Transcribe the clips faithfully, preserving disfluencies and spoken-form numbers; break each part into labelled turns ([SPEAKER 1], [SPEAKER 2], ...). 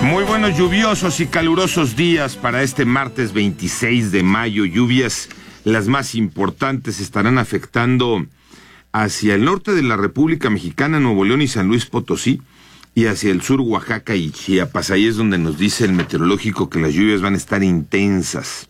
[SPEAKER 1] Muy buenos, lluviosos y calurosos días para este martes veintiséis de mayo. Lluvias, las más importantes, estarán afectando hacia el norte de la República Mexicana, Nuevo León y San Luis Potosí, y hacia el sur, Oaxaca y Chiapas. Ahí es donde nos dice el meteorológico que las lluvias van a estar intensas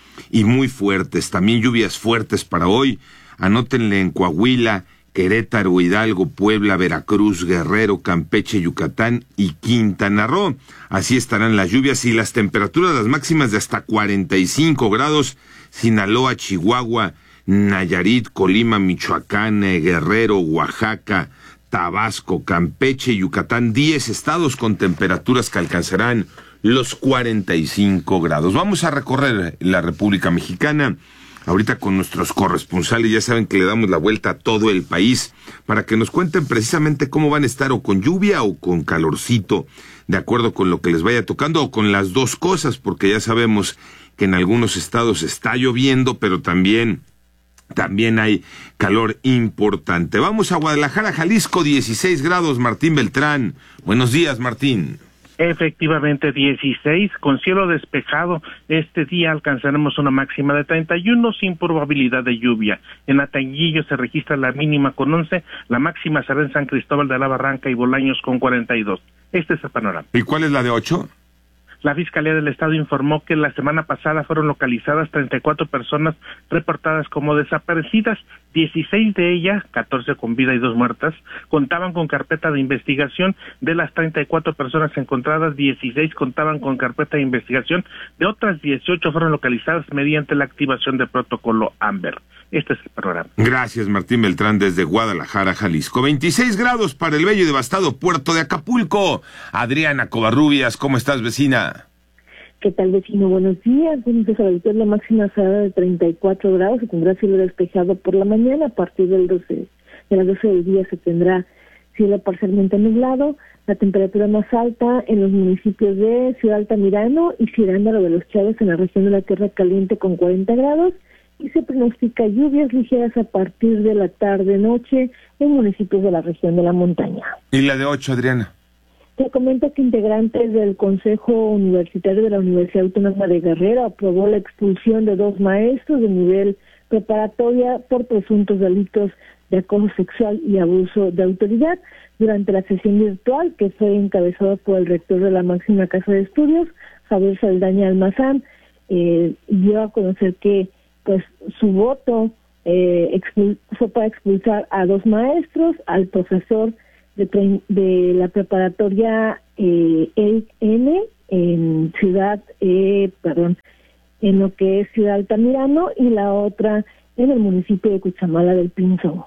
[SPEAKER 1] y muy fuertes. También lluvias fuertes para hoy. Anótenle en Coahuila, Querétaro, Hidalgo, Puebla, Veracruz, Guerrero, Campeche, Yucatán y Quintana Roo. Así estarán las lluvias y las temperaturas, las máximas de hasta cuarenta y cinco grados. Sinaloa, Chihuahua, Nayarit, Colima, Michoacán, eh, Guerrero, Oaxaca, Tabasco, Campeche, Yucatán, diez estados con temperaturas que alcanzarán los cuarenta y cinco grados. Vamos a recorrer la República Mexicana ahorita con nuestros corresponsales. Ya saben que le damos la vuelta a todo el país para que nos cuenten precisamente cómo van a estar, o con lluvia o con calorcito, de acuerdo con lo que les vaya tocando, o con las dos cosas, porque ya sabemos que en algunos estados está lloviendo, pero también, también hay calor importante. Vamos a Guadalajara, Jalisco, dieciséis grados, Martín Beltrán. Buenos días, Martín.
[SPEAKER 2] Efectivamente, dieciséis, con cielo despejado. Este día alcanzaremos una máxima de treinta y uno sin probabilidad de lluvia. En Atanguillo se registra la mínima con once, la máxima será en San Cristóbal de la Barranca y Bolaños con cuarenta y dos. Este es el panorama.
[SPEAKER 1] ¿Y cuál es la de ocho?
[SPEAKER 2] La Fiscalía del Estado informó que la semana pasada fueron localizadas treinta y cuatro personas reportadas como desaparecidas. dieciséis de ellas, catorce con vida y dos muertas, contaban con carpeta de investigación. De las treinta y cuatro personas encontradas, dieciséis contaban con carpeta de investigación. De otras dieciocho fueron localizadas mediante la activación del protocolo AMBER. Este es el programa.
[SPEAKER 1] Gracias, Martín Beltrán, desde Guadalajara, Jalisco. veintiséis grados para el bello y devastado puerto de Acapulco. Adriana Covarrubias, ¿cómo estás, vecina?
[SPEAKER 3] ¿Qué tal, vecino? Buenos días. Buenos días. Ahorita la máxima será de treinta y cuatro grados. Se tendrá cielo despejado por la mañana. A partir del doce, de las doce del día se tendrá cielo parcialmente nublado. La temperatura más alta en los municipios de Ciudad Altamirano y Cirándaro de los Chávez, en la región de la Tierra Caliente, con cuarenta grados. Y se pronostica lluvias ligeras a partir de la tarde-noche en municipios de la región de la montaña.
[SPEAKER 1] ¿Y la de ocho, Adriana?
[SPEAKER 3] Te comento que integrantes del Consejo Universitario de la Universidad Autónoma de Guerrero aprobó la expulsión de dos maestros de nivel preparatoria por presuntos delitos de acoso sexual y abuso de autoridad. Durante la sesión virtual, que fue encabezada por el rector de la máxima casa de estudios, Javier Saldaña Almazán, eh, dio a conocer que pues su voto eh, expul- fue para expulsar a dos maestros, al profesor de, pre- de la preparatoria eh, E N en Ciudad, eh, perdón, en lo que es Ciudad Altamirano, y la otra en el municipio de Cuchamala del Pinzón.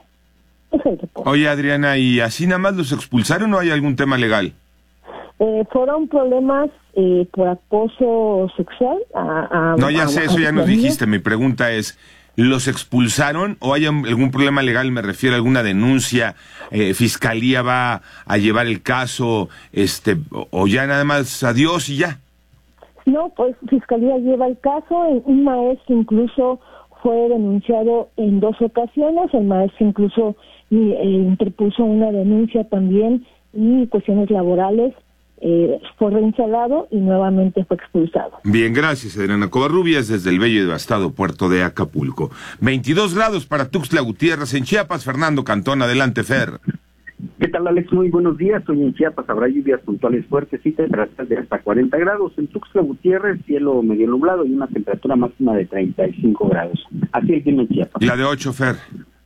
[SPEAKER 1] Oye, Adriana, ¿y así nada más los expulsaron o hay algún tema legal?
[SPEAKER 3] Eh, fueron problemas eh, por acoso sexual. A, a,
[SPEAKER 1] no, ya
[SPEAKER 3] a,
[SPEAKER 1] sé,
[SPEAKER 3] a,
[SPEAKER 1] eso ya
[SPEAKER 3] a
[SPEAKER 1] nos dijiste. Mi pregunta es, ¿los expulsaron o hay algún problema legal? Me refiero a alguna denuncia, eh, fiscalía va a llevar el caso, este, o, o ya nada más adiós y ya.
[SPEAKER 3] No, pues fiscalía lleva el caso. Un maestro incluso fue denunciado en dos ocasiones. El maestro incluso eh, interpuso una denuncia también y cuestiones laborales. Eh, fue reinstalado y nuevamente fue expulsado.
[SPEAKER 1] Bien, gracias, Adriana Covarrubias, desde el bello y devastado puerto de Acapulco. veintidós grados para Tuxtla Gutiérrez, en Chiapas. Fernando Cantón, adelante, Fer.
[SPEAKER 4] ¿Qué tal, Alex? Muy buenos días. Hoy en Chiapas habrá lluvias puntuales fuertes y temperaturas de hasta cuarenta grados. En Tuxtla Gutiérrez, cielo medio nublado y una temperatura máxima de treinta y cinco grados. Así el clima en Chiapas.
[SPEAKER 1] La de ocho, Fer.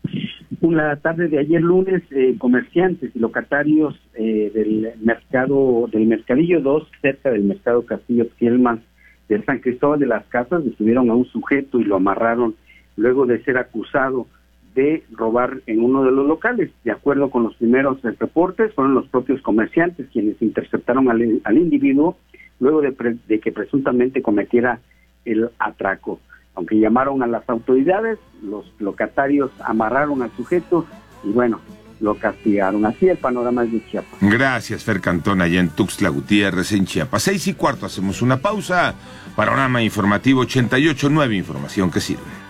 [SPEAKER 4] La tarde de ayer lunes, eh, comerciantes y locatarios eh, del mercado, del Mercadillo dos, cerca del mercado Castillo Kielman de San Cristóbal de las Casas, detuvieron a un sujeto y lo amarraron luego de ser acusado de robar en uno de los locales. De acuerdo con los primeros reportes, fueron los propios comerciantes quienes interceptaron al, al individuo luego de, pre, de que presuntamente cometiera el atraco. Aunque llamaron a las autoridades, los locatarios amarraron al sujeto y bueno, lo castigaron. Así el panorama de Chiapas.
[SPEAKER 1] Gracias, Fer Cantón, allá en Tuxtla Gutiérrez, en Chiapas. Seis y cuarto, hacemos una pausa. Panorama informativo ochenta y ocho punto nueve, información que sirve.